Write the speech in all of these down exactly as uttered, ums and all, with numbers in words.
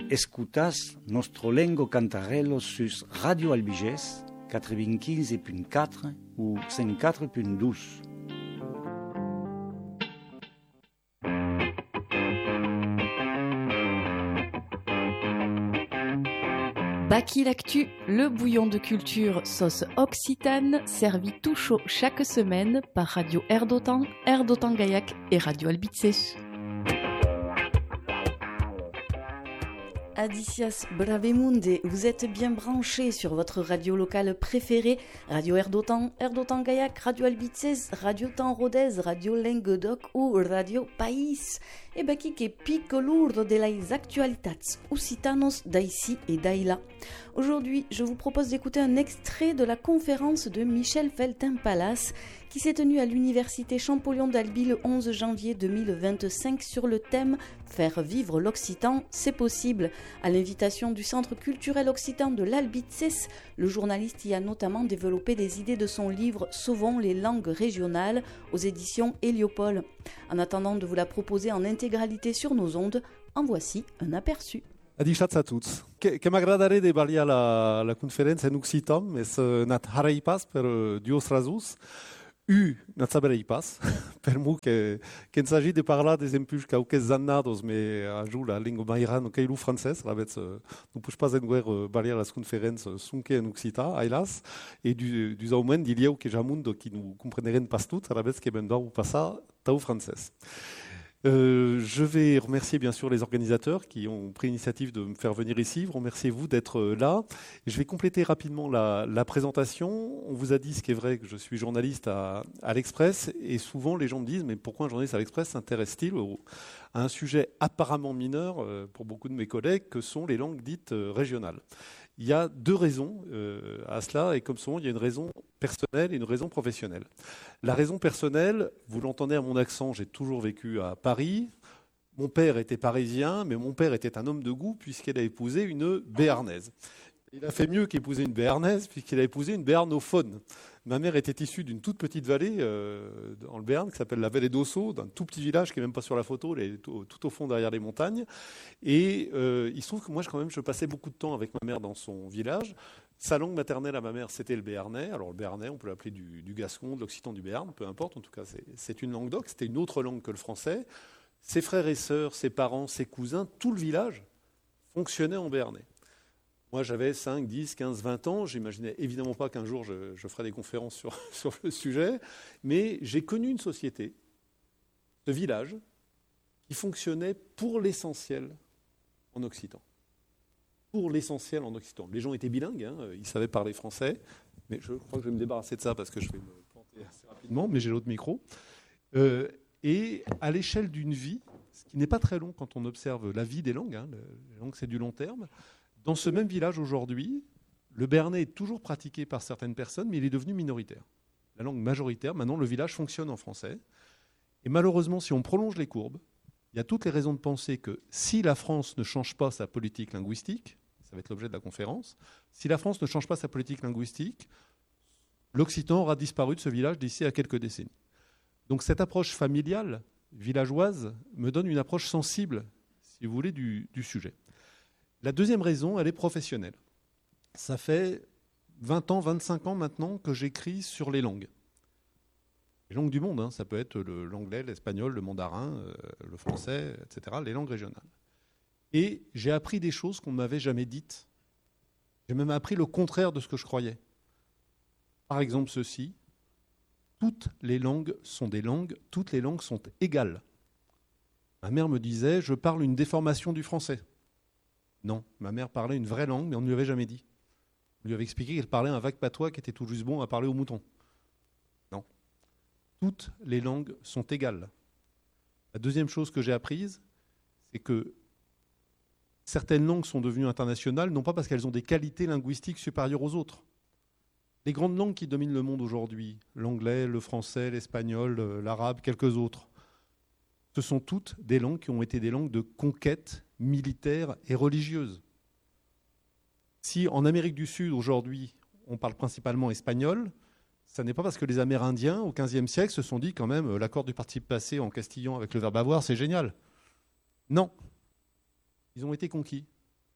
escutas Nostro Lengo Cantarello sus Radio Albiges quatre-vingt-quinze virgule quatre ou cent quatre virgule douze. Baki l'actu, le bouillon de culture sauce occitane, servi tout chaud chaque semaine par Radio Air d'Otan, Air d'Otan Gaillac et Radio Albizes. Adicias Bravemunde, vous êtes bien branchés sur votre radio locale préférée, Radio Air d'Otan, Air d'Otan Gaillac, Radio Albizes, Radio Tan Rodez, Radio Languedoc ou Radio País. E baki que pico lourd de las actualitats occitanos d'ici et d'aïla. Aujourd'hui, je vous propose d'écouter un extrait de la conférence de Michel Feltin-Palace qui s'est tenue à l'Université Champollion d'Albi le onze janvier deux mille vingt-cinq sur le thème « Faire vivre l'Occitan, c'est possible ». À l'invitation du Centre culturel occitan de l'Albizes, le journaliste y a notamment développé des idées de son livre « Sauvons les langues régionales » aux éditions Héliopole. En attendant de vous la proposer en intégralité sur nos ondes, en voici un aperçu. Adichatz a tutti. Che, che m'agradaria de parler la, la conferenza in occitan, mes nat harei pas per dios rasus, u nat saberei pas, per mu che, che s'agit de parlar des empuix cauques annados, me a giù la lingua mairan che ilu francès, rabets, non puix pas en guer parler las conferenza sunque en occitan, ailas, et du, du zaument d'ilieu que jamundo qui nous comprenderen pas tout, rabets que ben dau passar tau francès. Euh, je vais remercier bien sûr les organisateurs qui ont pris l'initiative de me faire venir ici. Vous remerciez vous d'être là. Et je vais compléter rapidement la, la présentation. On vous a dit, ce qui est vrai, que je suis journaliste à, à l'Express. Et souvent, les gens me disent, mais pourquoi un journaliste à l'Express s'intéresse-t-il au, à un sujet apparemment mineur euh, pour beaucoup de mes collègues, que sont les langues dites euh, régionales. Il y a deux raisons euh, à cela, et comme souvent, il y a une raison personnelle et une raison professionnelle. La raison personnelle, vous l'entendez à mon accent, j'ai toujours vécu à Paris. Mon père était parisien, mais mon père était un homme de goût puisqu'il a épousé une béarnaise. Il a fait mieux qu'épouser une béarnaise puisqu'il a épousé une béarnophone. Ma mère était issue d'une toute petite vallée euh, dans le Béarn qui s'appelle la vallée d'Ossau, d'un tout petit village qui n'est même pas sur la photo, elle est tout, tout au fond derrière les montagnes. Et euh, il se trouve que moi, je, quand même, je passais beaucoup de temps avec ma mère dans son village. Sa langue maternelle à ma mère, c'était le béarnais. Alors le béarnais, on peut l'appeler du, du gascon, de l'occitan du Béarn, peu importe. En tout cas, c'est, c'est une langue d'oc. C'était une autre langue que le français. Ses frères et sœurs, ses parents, ses cousins, tout le village fonctionnait en béarnais. Moi, j'avais cinq, dix, quinze, vingt ans. J'imaginais évidemment pas qu'un jour, je, je ferais des conférences sur, sur le sujet. Mais j'ai connu une société, ce village, qui fonctionnait pour l'essentiel en occitan. Pour l'essentiel en occitan. Les gens étaient bilingues, hein, ils savaient parler français. Mais je crois que je vais me débarrasser de ça parce que je vais me planter assez rapidement, mais j'ai l'autre micro. Euh, et à l'échelle d'une vie, ce qui n'est pas très long quand on observe la vie des langues, hein, les langues c'est du long terme. Dans ce même village aujourd'hui, le béarnais est toujours pratiqué par certaines personnes, mais il est devenu minoritaire. La langue majoritaire, maintenant le village fonctionne en français. Et malheureusement, si on prolonge les courbes, il y a toutes les raisons de penser que si la France ne change pas sa politique linguistique, ça va être l'objet de la conférence, si la France ne change pas sa politique linguistique, l'occitan aura disparu de ce village d'ici à quelques décennies. Donc cette approche familiale, villageoise, me donne une approche sensible, si vous voulez, du, du sujet. La deuxième raison, elle est professionnelle. Ça fait vingt ans, vingt-cinq ans maintenant que j'écris sur les langues. Les langues du monde, hein, ça peut être le, l'anglais, l'espagnol, le mandarin, euh, le français, et cetera, les langues régionales. Et j'ai appris des choses qu'on ne m'avait jamais dites. J'ai même appris le contraire de ce que je croyais. Par exemple, ceci, toutes les langues sont des langues, toutes les langues sont égales. Ma mère me disait, je parle une déformation du français. Non, ma mère parlait une vraie langue, mais on ne lui avait jamais dit. On lui avait expliqué qu'elle parlait un vague patois qui était tout juste bon à parler aux moutons. Non. Toutes les langues sont égales. La deuxième chose que j'ai apprise, c'est que certaines langues sont devenues internationales, non pas parce qu'elles ont des qualités linguistiques supérieures aux autres. Les grandes langues qui dominent le monde aujourd'hui, l'anglais, le français, l'espagnol, l'arabe, quelques autres, ce sont toutes des langues qui ont été des langues de conquête militaire et religieuse. Si en Amérique du Sud, aujourd'hui, on parle principalement espagnol, ça n'est pas parce que les Amérindiens, au quinzième siècle, se sont dit quand même l'accord du participe passé en castillan avec le verbe avoir, c'est génial. Non. Ils ont été conquis.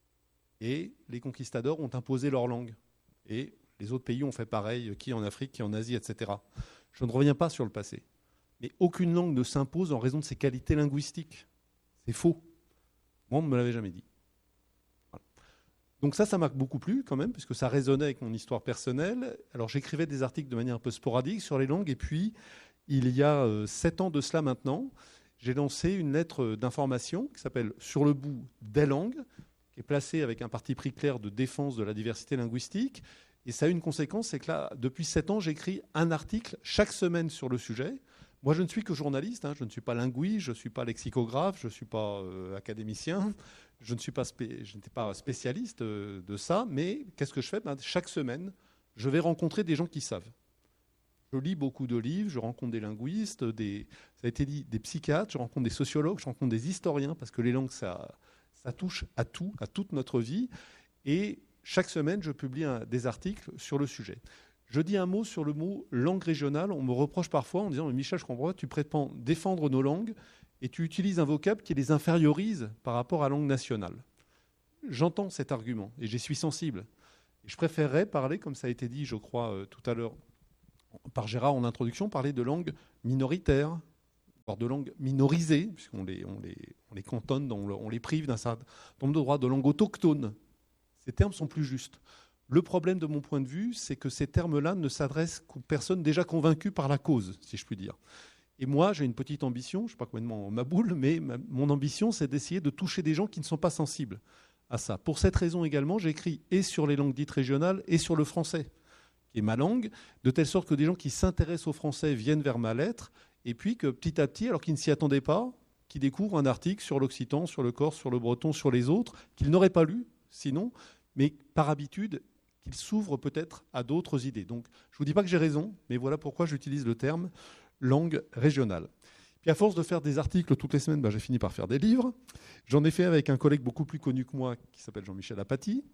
et les conquistadors ont imposé leur langue. Et les autres pays ont fait pareil, qui en Afrique, qui en Asie, et cetera. Je ne reviens pas sur le passé. Mais aucune langue ne s'impose en raison de ses qualités linguistiques. C'est faux. Moi, on ne me l'avait jamais dit. Voilà. Donc ça, ça m'a beaucoup plu quand même, puisque ça résonnait avec mon histoire personnelle. Alors j'écrivais des articles de manière un peu sporadique sur les langues, et puis il y a euh, sept ans de cela maintenant, j'ai lancé une lettre d'information qui s'appelle « Sur le bout des langues », qui est placée avec un parti pris clair de défense de la diversité linguistique. Et ça a une conséquence, c'est que là, depuis sept ans, j'écris un article chaque semaine sur le sujet. Moi, je ne suis que journaliste, hein, je ne suis pas linguiste, je ne suis pas lexicographe, je ne suis pas euh, académicien, je ne suis pas spé- je n'étais pas spécialiste euh, de ça, mais qu'est-ce que je fais ? Ben, chaque semaine, je vais rencontrer des gens qui savent. Je lis beaucoup de livres, je rencontre des linguistes, des, ça a été dit, des psychiatres, je rencontre des sociologues, je rencontre des historiens, parce que les langues, ça, ça touche à tout, à toute notre vie. Et chaque semaine, je publie un, des articles sur le sujet. Je dis un mot sur le mot langue régionale. On me reproche parfois en disant « Michel, je comprends pas, tu prétends défendre nos langues et tu utilises un vocable qui les infériorise par rapport à la langue nationale. » J'entends cet argument et j'y suis sensible. Et je préférerais parler, comme ça a été dit, je crois, euh, tout à l'heure par Gérard en introduction, parler de langues minoritaires, voire de langues minorisées, puisqu'on les, on les, on les cantonne, on les prive d'un certain nombre de droits, de langues autochtones. Ces termes sont plus justes. Le problème, de mon point de vue, c'est que ces termes-là ne s'adressent qu'aux personnes déjà convaincues par la cause, si je puis dire. Et moi, j'ai une petite ambition, je ne sais pas complètement ma boule, mais ma, mon ambition, c'est d'essayer de toucher des gens qui ne sont pas sensibles à ça. Pour cette raison également, j'ai écrit et sur les langues dites régionales et sur le français, qui est ma langue, de telle sorte que des gens qui s'intéressent au français viennent vers ma lettre, et puis que petit à petit, alors qu'ils ne s'y attendaient pas, qu'ils découvrent un article sur l'occitan, sur le corse, sur le breton, sur les autres, qu'ils n'auraient pas lu sinon, mais par habitude, qu'ils s'ouvrent peut-être à d'autres idées. Donc, je ne vous dis pas que j'ai raison, mais voilà pourquoi j'utilise le terme langue régionale. Puis à force de faire des articles toutes les semaines, ben, j'ai fini par faire des livres. J'en ai fait avec un collègue beaucoup plus connu que moi, qui s'appelle Jean-Michel Apathy,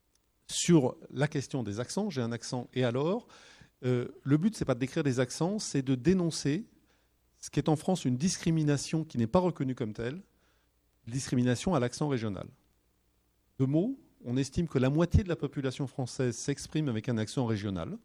sur la question des accents. J'ai un accent, et alors euh, le but, ce n'est pas de décrire des accents, c'est de dénoncer ce qui est en France une discrimination qui n'est pas reconnue comme telle, discrimination à l'accent régional. Deux mots, on estime que la moitié de la population française s'exprime avec un accent régional.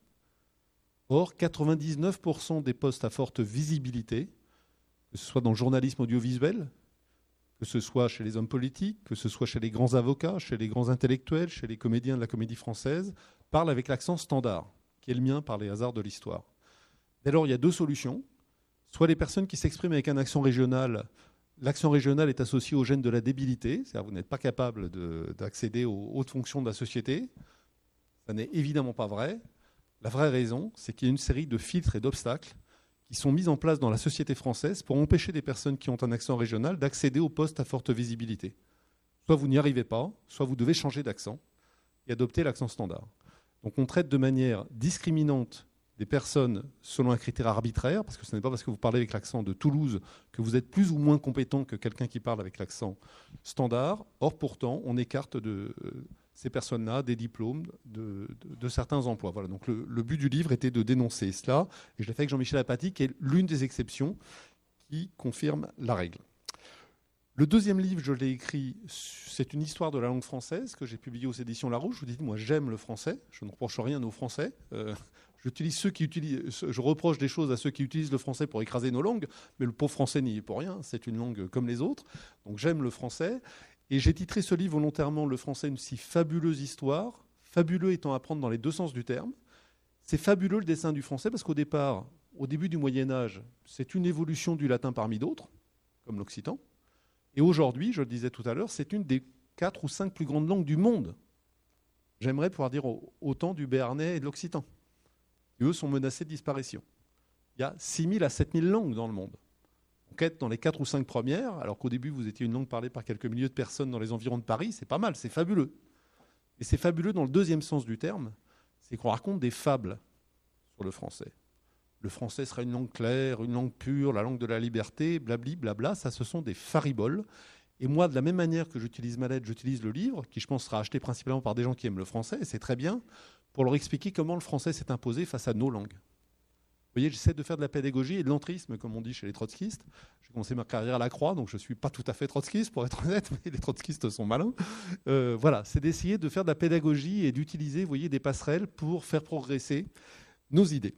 Or, quatre-vingt-dix-neuf pour cent des postes à forte visibilité, que ce soit dans le journalisme audiovisuel, que ce soit chez les hommes politiques, que ce soit chez les grands avocats, chez les grands intellectuels, chez les comédiens de la comédie française, parlent avec l'accent standard, qui est le mien par les hasards de l'histoire. Dès lors, il y a deux solutions. Soit les personnes qui s'expriment avec un accent régional, l'accent régional est associé au gène de la débilité, c'est-à-dire que vous n'êtes pas capable de, d'accéder aux hautes fonctions de la société. Ça n'est évidemment pas vrai. La vraie raison, c'est qu'il y a une série de filtres et d'obstacles qui sont mis en place dans la société française pour empêcher des personnes qui ont un accent régional d'accéder aux postes à forte visibilité. Soit vous n'y arrivez pas, soit vous devez changer d'accent et adopter l'accent standard. Donc on traite de manière discriminante des personnes selon un critère arbitraire, parce que ce n'est pas parce que vous parlez avec l'accent de Toulouse que vous êtes plus ou moins compétent que quelqu'un qui parle avec l'accent standard. Or, pourtant, on écarte de euh, ces personnes-là des diplômes de, de, de certains emplois. Voilà. Donc le, le but du livre était de dénoncer cela, et je l'ai fait avec Jean-Michel Apathy, qui est l'une des exceptions qui confirme la règle. Le deuxième livre, je l'ai écrit, c'est une histoire de la langue française que j'ai publié aux éditions Larousse. Je vous dis, moi, j'aime le français, je ne reproche rien aux Français. Euh, J'utilise ceux qui utilisent, je reproche des choses à ceux qui utilisent le français pour écraser nos langues, mais le pauvre français n'y est pour rien, c'est une langue comme les autres. Donc j'aime le français. Et j'ai titré ce livre volontairement « Le français, une si fabuleuse histoire », fabuleux étant à prendre dans les deux sens du terme. C'est fabuleux le dessin du français parce qu'au départ, au début du Moyen-Âge, c'est une évolution du latin parmi d'autres, comme l'occitan. Et aujourd'hui, je le disais tout à l'heure, c'est une des quatre ou cinq plus grandes langues du monde. J'aimerais pouvoir dire autant du béarnais et de l'occitan. Et eux sont menacés de disparition. Il y a six mille à sept mille langues dans le monde. On quête dans les quatre ou cinq premières, alors qu'au début, vous étiez une langue parlée par quelques milliers de personnes dans les environs de Paris. C'est pas mal, c'est fabuleux. Et c'est fabuleux dans le deuxième sens du terme, c'est qu'on raconte des fables sur le français. Le français sera une langue claire, une langue pure, la langue de la liberté, blabli, blabla. Ça, ce sont des fariboles. Et moi, de la même manière que j'utilise ma lettre, j'utilise le livre, qui je pense sera acheté principalement par des gens qui aiment le français, et c'est très bien, pour leur expliquer comment le français s'est imposé face à nos langues. Vous voyez, j'essaie de faire de la pédagogie et de l'entrisme, comme on dit chez les trotskistes. J'ai commencé ma carrière à la Croix, donc je ne suis pas tout à fait trotskiste, pour être honnête, mais les trotskistes sont malins. Euh, voilà, c'est d'essayer de faire de la pédagogie et d'utiliser, vous voyez, des passerelles pour faire progresser nos idées.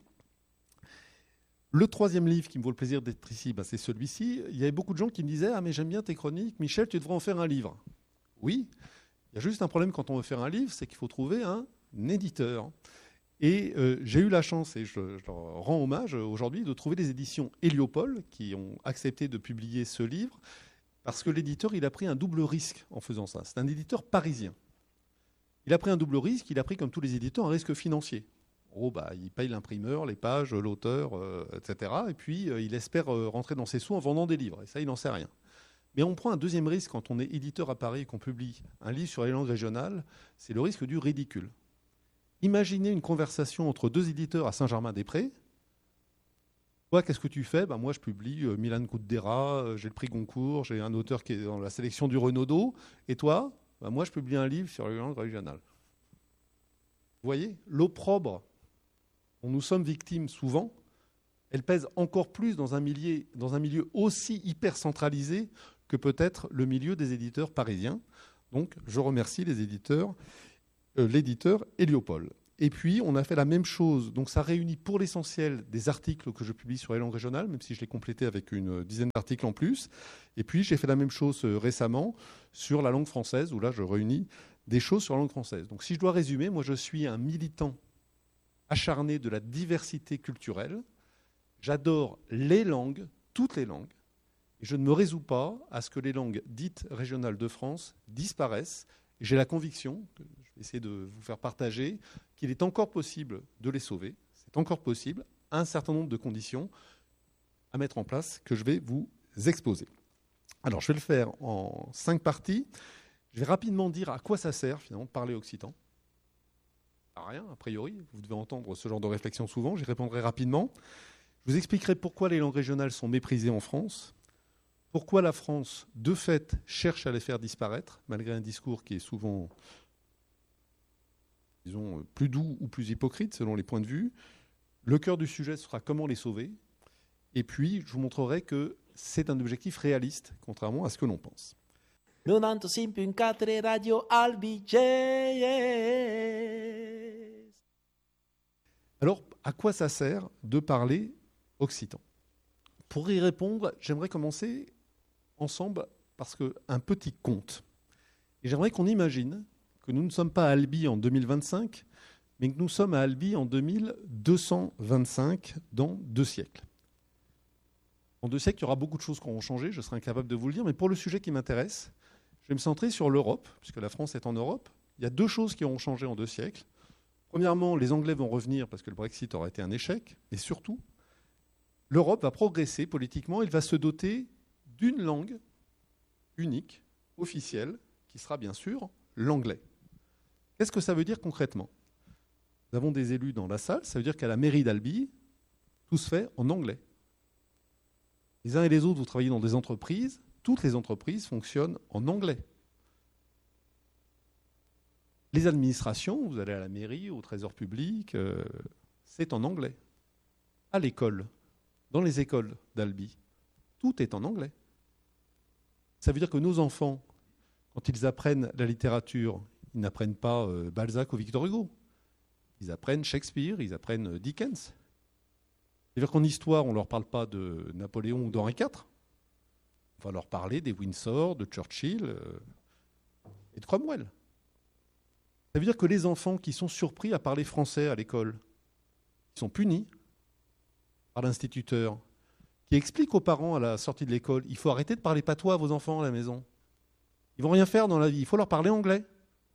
Le troisième livre qui me vaut le plaisir d'être ici, ben, c'est celui-ci. Il y avait beaucoup de gens qui me disaient « Ah, mais j'aime bien tes chroniques, Michel, tu devrais en faire un livre. » Oui, il y a juste un problème quand on veut faire un livre, c'est qu'il faut trouver un éditeur. Et euh, j'ai eu la chance, et je, je leur rends hommage aujourd'hui, de trouver les éditions Héliopole qui ont accepté de publier ce livre, parce que l'éditeur, il a pris un double risque en faisant ça. C'est un éditeur parisien. Il a pris un double risque, il a pris, comme tous les éditeurs, un risque financier. Oh, bah, il paye l'imprimeur, les pages, l'auteur, euh, et cetera. Et puis, euh, il espère euh, rentrer dans ses sous en vendant des livres. Et ça, il n'en sait rien. Mais on prend un deuxième risque quand on est éditeur à Paris et qu'on publie un livre sur les langues régionales, c'est le risque du ridicule. Imaginez une conversation entre deux éditeurs à Saint-Germain-des-Prés. Toi, qu'est-ce que tu fais ? Ben, moi, je publie euh, Milan Kundera, euh, j'ai le prix Goncourt, j'ai un auteur qui est dans la sélection du Renaudot. Et toi ? Ben, moi, je publie un livre sur les langues régionales. Vous voyez, l'opprobre dont nous sommes victimes souvent, elle pèse encore plus dans un milieu, dans un milieu aussi hyper centralisé que peut-être le milieu des éditeurs parisiens. Donc, je remercie les éditeurs. Euh, l'éditeur Héliopole. Et puis, on a fait la même chose. Donc, ça réunit pour l'essentiel des articles que je publie sur les langues régionales, même si je l'ai complété avec une dizaine d'articles en plus. Et puis, j'ai fait la même chose euh, récemment sur la langue française, où là, je réunis des choses sur la langue française. Donc, si je dois résumer, moi, je suis un militant acharné de la diversité culturelle. J'adore les langues, toutes les langues. Et je ne me résous pas à ce que les langues dites régionales de France disparaissent. Et j'ai la conviction, que je vais essayer de vous faire partager, qu'il est encore possible de les sauver. C'est encore possible, à un certain nombre de conditions à mettre en place que je vais vous exposer. Alors, je vais le faire en cinq parties. Je vais rapidement dire à quoi ça sert, finalement, de parler occitan. À rien, a priori. Vous devez entendre ce genre de réflexion souvent. J'y répondrai rapidement. Je vous expliquerai pourquoi les langues régionales sont méprisées en France. Pourquoi la France, de fait, cherche à les faire disparaître, malgré un discours qui est souvent, disons, plus doux ou plus hypocrite, selon les points de vue. Le cœur du sujet sera comment les sauver. Et puis, je vous montrerai que c'est un objectif réaliste, contrairement à ce que l'on pense. quatre-vingt-six virgule quatre Radio Albiges. Alors, à quoi ça sert de parler occitan ? Pour y répondre, j'aimerais commencer ensemble parce qu'un petit conte. Et j'aimerais qu'on imagine que nous ne sommes pas à Albi en deux mille vingt-cinq, mais que nous sommes à Albi en deux mille deux cent vingt-cinq, dans deux siècles. En deux siècles, il y aura beaucoup de choses qui auront changé, je serai incapable de vous le dire, mais pour le sujet qui m'intéresse, je vais me centrer sur l'Europe, puisque la France est en Europe. Il y a deux choses qui auront changé en deux siècles. Premièrement, les Anglais vont revenir parce que le Brexit aura été un échec, et surtout, l'Europe va progresser politiquement, elle va se doter d'une langue unique, officielle, qui sera bien sûr l'anglais. Qu'est-ce que ça veut dire concrètement ? Nous avons des élus dans la salle, ça veut dire qu'à la mairie d'Albi, tout se fait en anglais. Les uns et les autres, vous travaillez dans des entreprises, toutes les entreprises fonctionnent en anglais. Les administrations, vous allez à la mairie, au trésor public, euh, c'est en anglais. À l'école, dans les écoles d'Albi, tout est en anglais. Ça veut dire que nos enfants, quand ils apprennent la littérature, ils n'apprennent pas euh, Balzac ou Victor Hugo. Ils apprennent Shakespeare, ils apprennent Dickens. C'est-à-dire qu'en histoire, on ne leur parle pas de Napoléon ou d'Henri quatre. On va leur parler des Windsor, de Churchill euh, et de Cromwell. Ça veut dire que les enfants qui sont surpris à parler français à l'école, ils sont punis par l'instituteur, qui explique aux parents à la sortie de l'école, il faut arrêter de parler patois à vos enfants à la maison. Ils ne vont rien faire dans la vie, il faut leur parler anglais.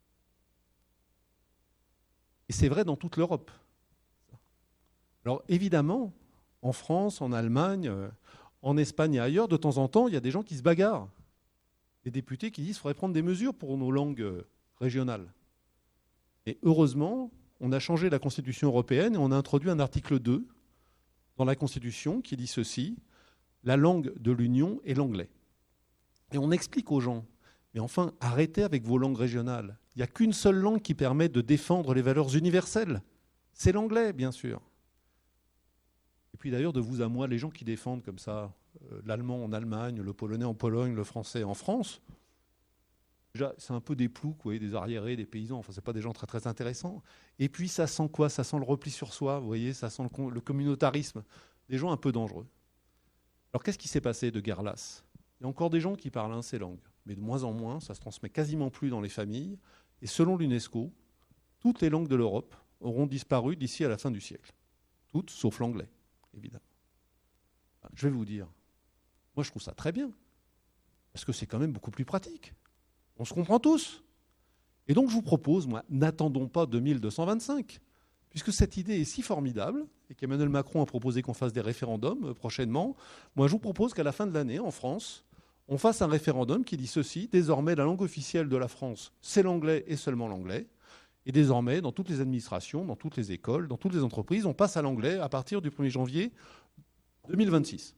Et c'est vrai dans toute l'Europe. Alors évidemment, en France, en Allemagne, en Espagne et ailleurs, de temps en temps, il y a des gens qui se bagarrent. Des députés qui disent qu'il faudrait prendre des mesures pour nos langues régionales. Et heureusement, on a changé la Constitution européenne et on a introduit un article deux dans la Constitution qui dit ceci, la langue de l'Union est l'anglais. Et on explique aux gens, mais enfin, arrêtez avec vos langues régionales. Il n'y a qu'une seule langue qui permet de défendre les valeurs universelles. C'est l'anglais, bien sûr. Et puis d'ailleurs, de vous à moi, les gens qui défendent comme ça euh, l'allemand en Allemagne, le polonais en Pologne, le français en France, déjà, c'est un peu des ploucs, vous voyez, des arriérés, des paysans, enfin, c'est pas des gens très, très intéressants. Et puis, ça sent quoi? Ça sent le repli sur soi, vous voyez, ça sent le, le communautarisme, des gens un peu dangereux. Alors, qu'est-ce qui s'est passé de guerre lasse? Il y a encore des gens qui parlent hein, ces langues, mais de moins en moins, ça se transmet quasiment plus dans les familles. Et selon l'UNESCO, toutes les langues de l'Europe auront disparu d'ici à la fin du siècle. Toutes, sauf l'anglais, évidemment. Je vais vous dire, moi je trouve ça très bien, parce que c'est quand même beaucoup plus pratique. On se comprend tous. Et donc je vous propose, moi, n'attendons pas deux mille deux cent vingt-cinq, puisque cette idée est si formidable, et qu'Emmanuel Macron a proposé qu'on fasse des référendums prochainement. Moi je vous propose qu'à la fin de l'année, en France, on fasse un référendum qui dit ceci: désormais la langue officielle de la France, c'est l'anglais et seulement l'anglais. Et désormais, dans toutes les administrations, dans toutes les écoles, dans toutes les entreprises, on passe à l'anglais à partir du premier janvier deux mille vingt-six.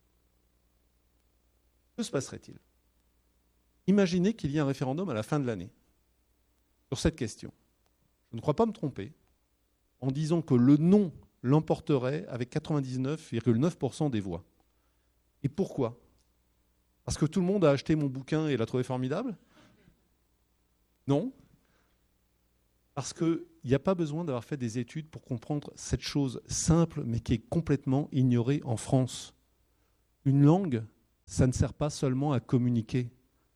Que se passerait-il? Imaginez qu'il y ait un référendum à la fin de l'année sur cette question. Je ne crois pas me tromper en disant que le non l'emporterait avec quatre-vingt-dix-neuf virgule neuf pour cent des voix. Et pourquoi? Parce que tout le monde a acheté mon bouquin et l'a trouvé formidable? Non. Parce qu'il n'y a pas besoin d'avoir fait des études pour comprendre cette chose simple, mais qui est complètement ignorée en France. Une langue, ça ne sert pas seulement à communiquer,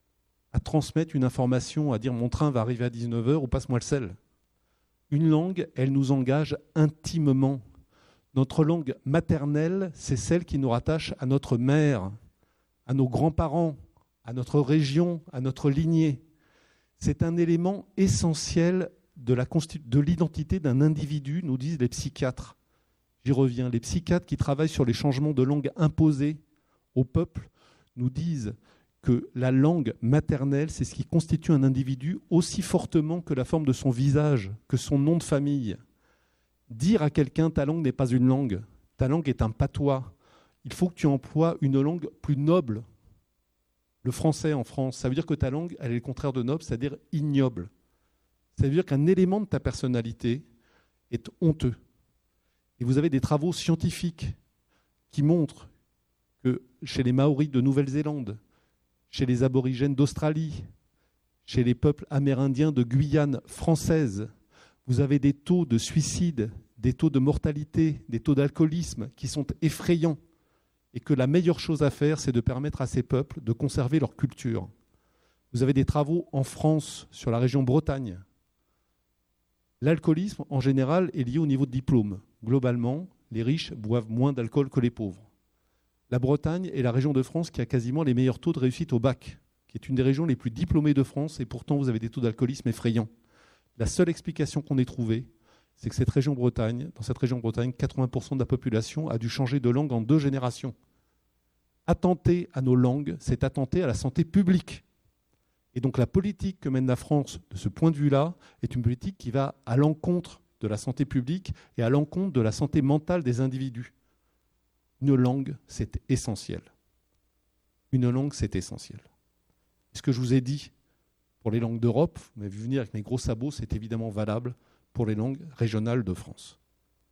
à transmettre une information, à dire mon train va arriver à dix-neuf heures ou passe-moi le sel. Une langue, elle nous engage intimement. Notre langue maternelle, c'est celle qui nous rattache à notre mère, à nos grands-parents, à notre région, à notre lignée. C'est un élément essentiel de, la constitu- de l'identité d'un individu, nous disent les psychiatres. J'y reviens. Les psychiatres qui travaillent sur les changements de langue imposés au peuple nous disent que la langue maternelle, c'est ce qui constitue un individu aussi fortement que la forme de son visage, que son nom de famille. Dire à quelqu'un « ta langue n'est pas une langue », ta langue est un patois. Il faut que tu emploies une langue plus noble. Le français en France, ça veut dire que ta langue, elle est le contraire de noble, c'est-à-dire ignoble. Ça veut dire qu'un élément de ta personnalité est honteux. Et vous avez des travaux scientifiques qui montrent que chez les Maoris de Nouvelle-Zélande, chez les aborigènes d'Australie, chez les peuples amérindiens de Guyane française, vous avez des taux de suicide, des taux de mortalité, des taux d'alcoolisme qui sont effrayants. Et que la meilleure chose à faire, c'est de permettre à ces peuples de conserver leur culture. Vous avez des travaux en France sur la région Bretagne. L'alcoolisme, en général, est lié au niveau de diplôme. Globalement, les riches boivent moins d'alcool que les pauvres. La Bretagne est la région de France qui a quasiment les meilleurs taux de réussite au bac, qui est une des régions les plus diplômées de France, et pourtant vous avez des taux d'alcoolisme effrayants. La seule explication qu'on ait trouvée, c'est que cette région Bretagne, dans cette région Bretagne, quatre-vingts pour cent de la population a dû changer de langue en deux générations. Attenter à nos langues, c'est attenter à la santé publique. Et donc la politique que mène la France, de ce point de vue-là, est une politique qui va à l'encontre de la santé publique et à l'encontre de la santé mentale des individus. Une langue, c'est essentiel. Une langue, c'est essentiel. Ce que je vous ai dit pour les langues d'Europe, vous m'avez vu venir avec mes gros sabots, c'est évidemment valable pour les langues régionales de France.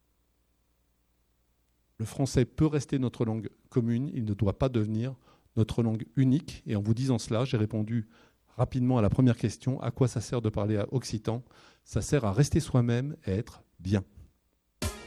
Le français peut rester notre langue commune, il ne doit pas devenir notre langue unique. Et en vous disant cela, j'ai répondu rapidement à la première question, à quoi ça sert de parler occitan? Ça sert à rester soi-même et être bien.